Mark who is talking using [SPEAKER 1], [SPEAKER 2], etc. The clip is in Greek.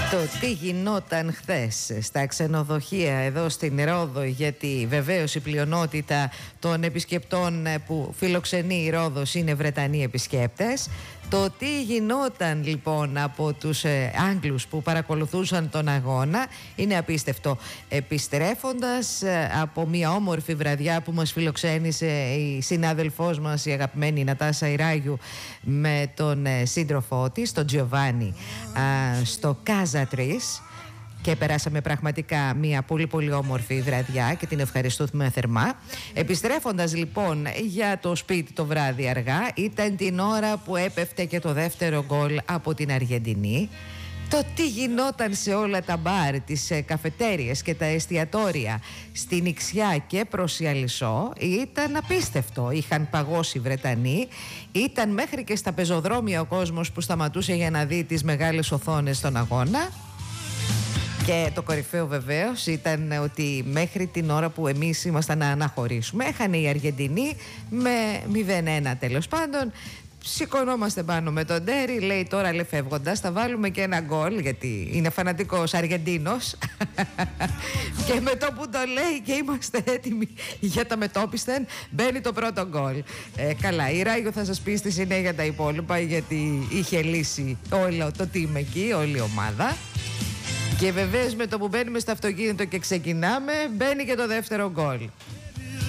[SPEAKER 1] Το τι γινόταν χθες στα ξενοδοχεία εδώ στην Ρόδο, γιατί βεβαίως η πλειονότητα των επισκεπτών που φιλοξενεί η Ρόδος είναι Βρετανοί επισκέπτες. Το τι γινόταν λοιπόν από τους Άγγλους που παρακολουθούσαν τον αγώνα είναι απίστευτο. Επιστρέφοντας από μια όμορφη βραδιά που μας φιλοξένησε η συνάδελφός μας, η αγαπημένη Νατάσα Ιράγιου, με τον σύντροφό της, τον Τζιοβάνι, στο Κάζατρις, και περάσαμε πραγματικά μια πολύ πολύ όμορφη βραδιά και την ευχαριστούμε θερμά. Επιστρέφοντας λοιπόν για το σπίτι το βράδυ αργά, ήταν την ώρα που έπεφτε και το δεύτερο γκολ από την Αργεντινή. Το τι γινόταν σε όλα τα μπαρ, τις καφετέριες και τα εστιατόρια στην Ιξιά και προς Ιαλισσό ήταν απίστευτο. Είχαν παγώσει οι Βρετανοί, ήταν μέχρι και στα πεζοδρόμια ο κόσμος που σταματούσε για να δει τις μεγάλες οθόνες στον αγώνα. Και το κορυφαίο βεβαίως ήταν ότι μέχρι την ώρα που εμείς ήμασταν να αναχωρήσουμε, έχανε η Αργεντινή με 0-1 τέλος πάντων. Σηκωνόμαστε πάνω με τον Τέρι, λέει τώρα φεύγοντας θα βάλουμε και ένα γκολ, γιατί είναι φανατικός Αργεντίνος. Και με το που το λέει και είμαστε έτοιμοι για τα μετόπισθεν, μπαίνει το πρώτο γκολ. Καλά, η Ράγιο θα σας πει στη συνέχεια τα υπόλοιπα, γιατί είχε λύσει όλο το team εκεί, όλη η ομάδα. Και βεβαίως με το που μπαίνουμε στο αυτοκίνητο και ξεκινάμε, μπαίνει και το δεύτερο γκολ.